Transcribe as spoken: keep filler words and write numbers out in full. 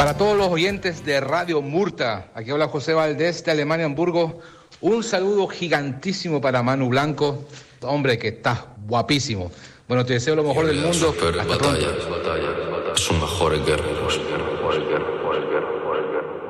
Para todos los oyentes de Radio Murta, aquí habla José Valdés de Alemania, Hamburgo. Un saludo gigantísimo para Manu Blanco, hombre que está guapísimo. Bueno, te deseo lo mejor del mundo. Hasta pronto. Sus mejores guerreros, guerreros, guerreros, guerreros.